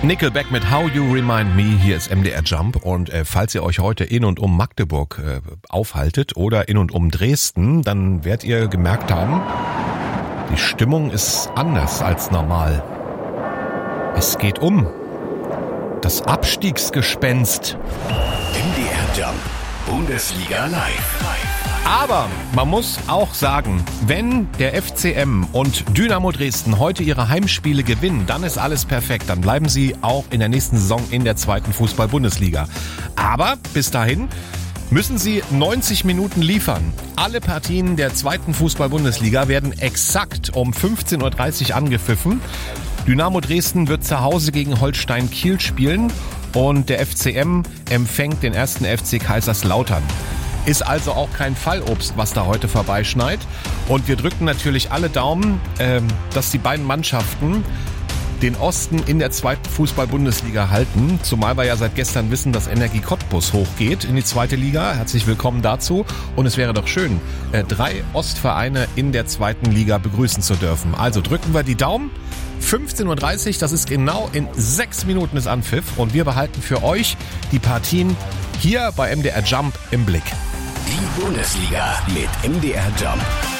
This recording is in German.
Nickelback mit How You Remind Me, hier ist MDR Jump und falls ihr euch heute in und um Magdeburg aufhaltet oder in und um Dresden, dann werdet ihr gemerkt haben, die Stimmung ist anders als normal. Es geht um das Abstiegsgespenst. MDR Jump, Bundesliga live. Aber man muss auch sagen, wenn der FCM und Dynamo Dresden heute ihre Heimspiele gewinnen, dann ist alles perfekt. Dann bleiben sie auch in der nächsten Saison in der zweiten Fußball-Bundesliga. Aber bis dahin müssen sie 90 Minuten liefern. Alle Partien der zweiten Fußball-Bundesliga werden exakt um 15.30 Uhr angepfiffen. Dynamo Dresden wird zu Hause gegen Holstein Kiel spielen und der FCM empfängt den ersten FC Kaiserslautern. Ist also auch kein Fallobst, was da heute vorbeischneit. Und wir drücken natürlich alle Daumen, dass die beiden Mannschaften den Osten in der zweiten Fußball-Bundesliga halten. Zumal wir ja seit gestern wissen, dass Energie Cottbus hochgeht in die zweite Liga. Herzlich willkommen dazu. Und es wäre doch schön, 3 Ostvereine in der zweiten Liga begrüßen zu dürfen. Also drücken wir die Daumen. 15.30 Uhr, das ist genau in 6 Minuten ist Anpfiff. Und wir behalten für euch die Partien hier bei MDR Jump im Blick. Die Bundesliga mit MDR Jump.